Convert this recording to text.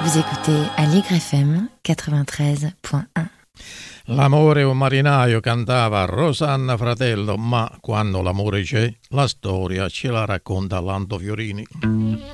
Vous écoutez Allegre FM 93.1. L'amore è un marinaio, cantava Rosanna Fratello, ma quando l'amore c'è, la storia ce la racconta Lando Fiorini.